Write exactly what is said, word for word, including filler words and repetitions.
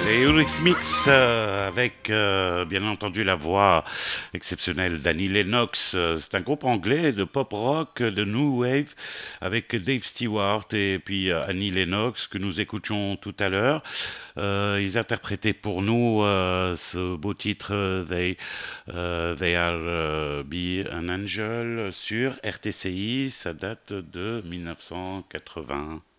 Les Eurythmics euh, avec euh, bien entendu la voix exceptionnelle d'Annie Lennox. Euh, C'est un groupe anglais de pop rock, de new wave avec Dave Stewart et puis euh, Annie Lennox que nous écoutions tout à l'heure. Euh, ils interprétaient pour nous euh, ce beau titre euh, They, euh, They Are euh, Be an Angel sur R T C I. Ça date de mille neuf cent quatre-vingts.